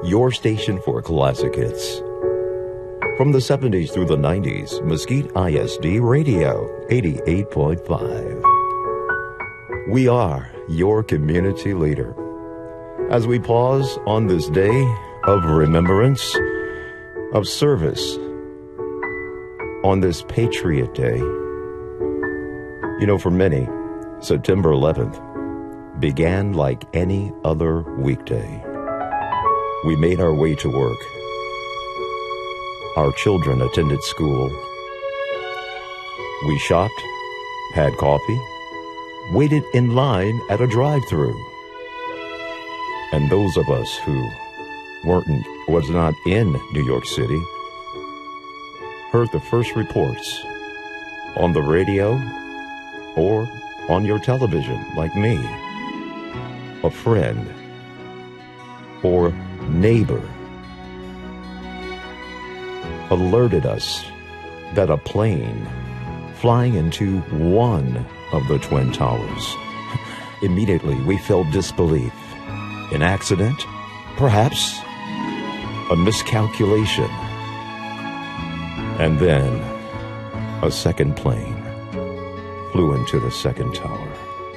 your station for classic hits. From the 70s through the 90s, Mesquite ISD Radio 88.5. We are your community leader. As we pause on this day of remembrance, of service, on this Patriot Day, you know, for many, September 11th began like any other weekday. We made our way to work. Our children attended school. We shopped, had coffee, waited in line at a drive-thru. And those of us who was not in New York City heard the first reports on the radio or on your television, like me. A friend or neighbor alerted us that a plane flying into one of the Twin Towers. Immediately, we felt disbelief. An accident? Perhaps. A miscalculation. And then, a second plane flew into the second tower.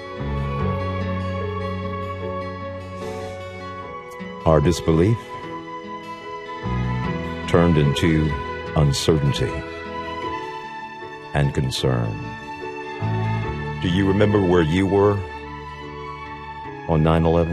Our disbelief turned into uncertainty and concern. Do you remember where you were on 9/11?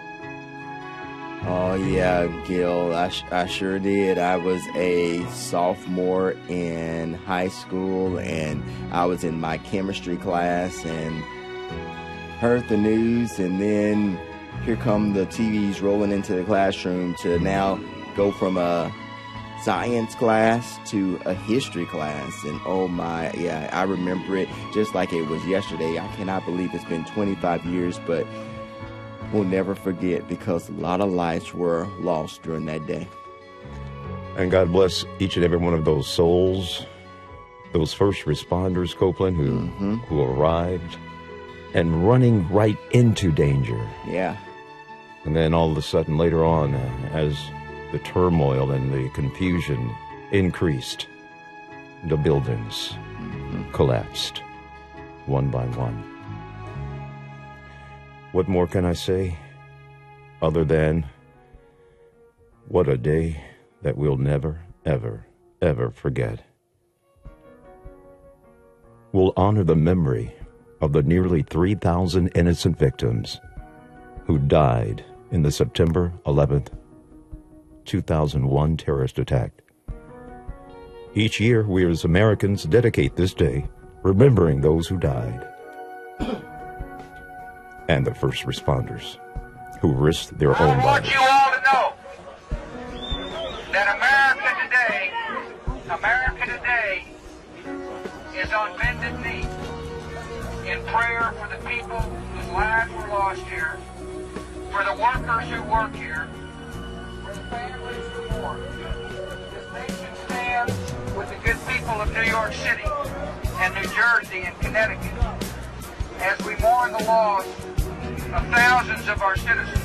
Oh, yeah, Gil, I sure did. I was a sophomore in high school, and I was in my chemistry class and heard the news, and then here come the TVs rolling into the classroom to now go from a science class to a history class. And oh my, yeah, I remember it just like it was yesterday. I cannot believe it's been 25 years, but we'll never forget because a lot of lives were lost during that day. And God bless each and every one of those souls, those first responders, Copeland, who arrived and running right into danger. Yeah. And then all of a sudden later on, as the turmoil and the confusion increased, the buildings collapsed one by one. What more can I say other than what a day that we'll never, ever, ever forget. We'll honor the memory of the nearly 3,000 innocent victims who died in the September 11th, 2001 terrorist attack. Each year, we as Americans dedicate this day remembering those who died and the first responders who risked their own lives. I want you all to know that America today is on bended knee in prayer for the people whose lives were lost here, for the workers who work here, for the families who mourn. This nation stands with the good people of New York City and New Jersey and Connecticut as we mourn the loss of thousands of our citizens.